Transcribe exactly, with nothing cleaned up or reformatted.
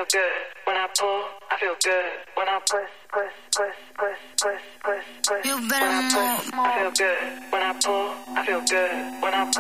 feel good. When I pull, I feel good. When I press, press, press, press, press, press, press. You When better I press, move, I feel good. When I pull, I feel good. When I press.